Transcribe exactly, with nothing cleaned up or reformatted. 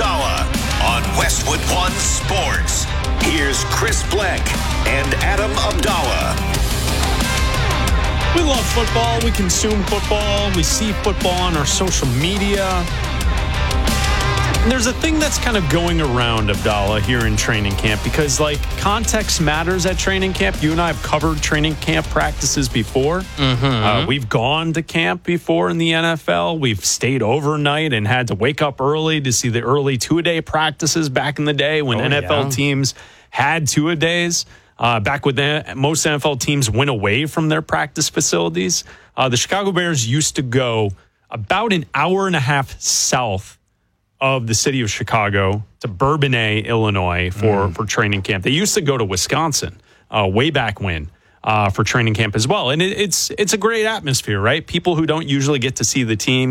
Abdallah on Westwood One Sports. Here's Chris Bleck and Adam Abdallah. We love football. We consume football. We see football on our social media. And there's a thing that's kind of going around, Abdallah, here in training camp because, like, context matters at training camp. You and I have covered training camp practices before. Mm-hmm. Uh, we've gone to camp before in the N F L. We've stayed overnight and had to wake up early to see the early two-a-day practices back in the day when oh, N F L yeah. teams had two-a-days. Uh, back when the, most N F L teams went away from their practice facilities. Uh, the Chicago Bears used to go about an hour and a half south of the city of Chicago to Bourbonnais, Illinois for, mm. for training camp. They used to go to Wisconsin uh, way back when uh, for training camp as well. And it, it's it's a great atmosphere, right? People who don't usually get to see the team